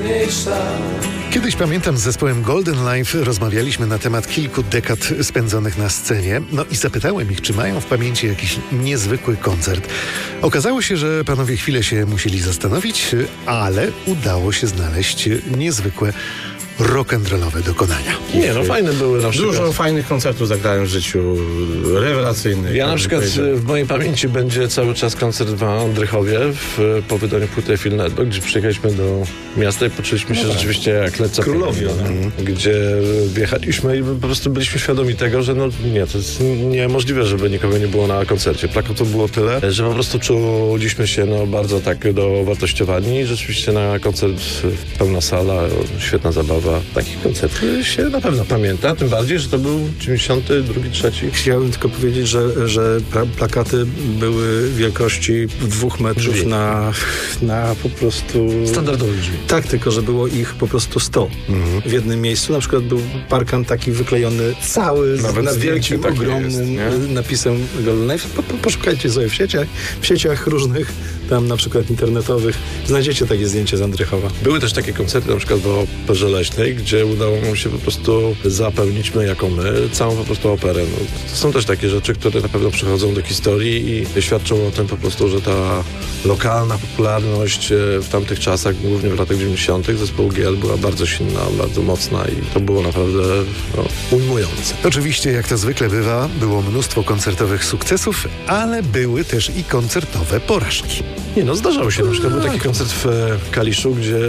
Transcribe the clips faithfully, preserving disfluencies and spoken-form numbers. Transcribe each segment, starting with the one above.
najważniejsza. Kiedyś, pamiętam, z zespołem Golden Life rozmawialiśmy na temat kilku dekad spędzonych na scenie. No i zapytałem ich, czy mają w pamięci jakiś niezwykły koncert. Okazało się, że panowie chwilę się musieli zastanowić, ale udało się znaleźć niezwykłe rock'n'rollowe dokonania. Nie, no fajne były na przykład. Dużo fajnych koncertów zagrałem w życiu, rewelacyjnych. Ja na przykład w mojej pamięci będzie cały czas koncert w Andrychowie w, po wydaniu płyty Filnedo, gdzie przyjechaliśmy do miasta i poczuliśmy się no tak. rzeczywiście jak Led Zeppelin, królowie, no. gdzie wjechaliśmy i po prostu byliśmy świadomi tego, że no nie, to jest niemożliwe, żeby nikogo nie było na koncercie. Plakatu było tyle, że po prostu czuliśmy się no bardzo tak dowartościowani i rzeczywiście na koncert pełna sala, świetna zabawa. Takich koncertów się na pewno pamięta, tym bardziej, że to był dziewięćdziesiąty drugi, trzeci. Chciałem tylko powiedzieć, że, że plakaty były wielkości dwóch metrów na, na po prostu... Standardowe drzwi. Tak, tylko że było ich po prostu sto mhm. w jednym miejscu. Na przykład był parkan taki wyklejony cały z, na wielkim, ogromnym jest, napisem Golden Life. Po, po, poszukajcie sobie w sieciach, w sieciach różnych, tam na przykład internetowych. Znajdziecie takie zdjęcie z Andrychowa. Były też takie koncerty, na przykład w Operze Leśnej, gdzie udało nam się po prostu zapełnić my jako my całą po prostu operę. No, to są też takie rzeczy, które na pewno przychodzą do historii i świadczą o tym po prostu, że ta lokalna popularność w tamtych czasach, głównie w latach dziewięćdziesiątych zespołu G L była bardzo silna, bardzo mocna i to było naprawdę no, ujmujące. Oczywiście, jak to zwykle bywa, było mnóstwo koncertowych sukcesów, ale były też i koncertowe porażki. Nie no, zdarzało się. Na przykład był taki koncert w Kaliszu, gdzie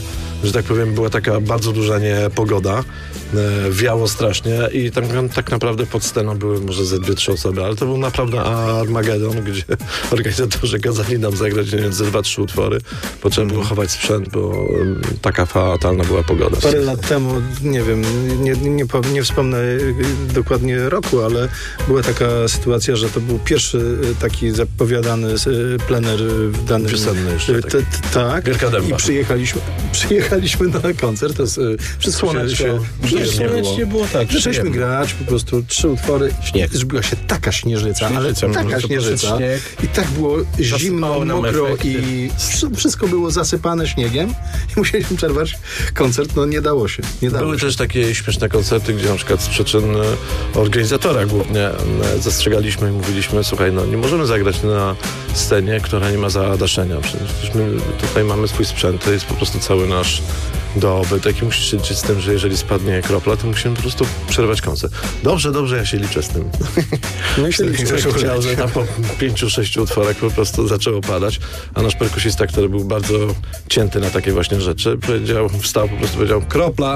że tak powiem, była taka bardzo duża niepogoda, e, wiało strasznie i tam tak naprawdę pod sceną były może ze dwie, trzy osoby, ale to był naprawdę Armagedon, gdzie organizatorzy kazali nam zagrać, nie wiem, ze dwa, trzy utwory, bo trzeba było chować sprzęt, bo um, taka fatalna była pogoda. Parę lat temu, nie wiem, nie, nie, nie, nie wspomnę dokładnie roku, ale była taka sytuacja, że to był pierwszy taki zapowiadany plener w danym... Wiosenny jeszcze. T, t, tak. Wielka Dęba. I przyjechaliśmy, przyjechaliśmy na koncert, to jest przy słonecznie. Słonecznie było tak. Zaczęliśmy grać, po prostu trzy utwory. Śnieg. Zrobiła się taka śnieżyca, śnieżyca ale taka śnieżyca. I tak było zimno, mokro i wszystko było zasypane śniegiem i musieliśmy przerwać koncert. No nie dało się. Nie dało Były się. też takie śmieszne koncerty, gdzie na przykład z przyczyn organizatora głównie zastrzegaliśmy i mówiliśmy, słuchaj, no nie możemy zagrać na scenie, która nie ma zadaszenia. Przecież my tutaj mamy swój sprzęt, to jest po prostu cały nasz dobytek i musisz liczyć z tym, że jeżeli spadnie kropla, to musimy po prostu przerwać koncert. Dobrze, dobrze, ja się liczę z tym. No i się chciał, że tam po pięciu, sześciu utworach po prostu zaczęło padać, a nasz perkusista, który był bardzo cięty na takie właśnie rzeczy, powiedział, wstał, po prostu powiedział, kropla.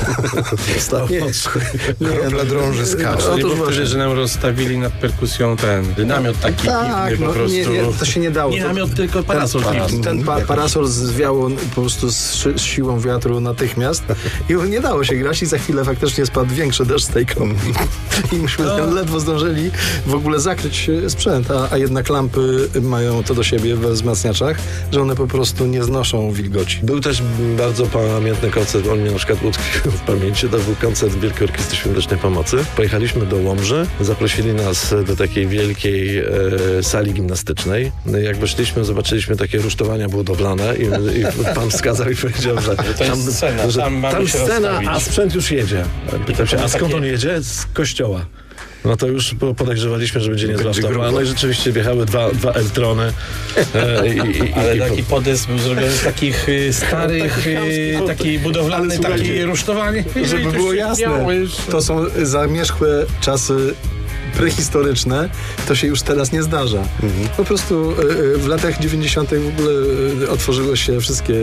Wstał. Nie, kropla drąży skacze. No, to właśnie, że nam rozstawili nad perkusją ten dynamiot taki tak, piwny, no, po prostu. Nie, nie, to się nie dało. Nie namiot, tylko parasol. Ten, ten, ten pa, parasol zwiało po prostu z, z siłą wiatru natychmiast i nie dało się grać i za chwilę faktycznie spadł większy deszcz z tej kropli. I myśmy no. ledwo zdążyli w ogóle zakryć sprzęt, a, a jednak lampy mają to do siebie we wzmacniaczach, że one po prostu nie znoszą wilgoci. Był też bardzo pamiętny koncert, on mnie na przykład utkwił w pamięci, to był koncert Wielkiej Orkiestry Świątecznej Pomocy. Pojechaliśmy do Łomży, zaprosili nas do takiej wielkiej e, sali gimnastycznej. No jak weszliśmy, zobaczyliśmy takie rusztowania budowlane i, i pan wskazał i powiedział, że to jest tam, scena, że tam, tam scena, rozstawić. a sprzęt już jedzie. Pytam się, a skąd on jedzie? Z kościoła. No to już podejrzewaliśmy, że będzie niezła wtowa. No i rzeczywiście wjechały dwa, dwa Eltrony. E, i, i, Ale i, taki i, podest był zrobiony z takich y, starych, y, taki budowlany, taki rusztowany. Żeby było jasne, to są zamierzchłe czasy prehistoryczne, to się już teraz nie zdarza. Mhm. Po prostu y, w latach dziewięćdziesiątych w ogóle y, otworzyły się wszystkie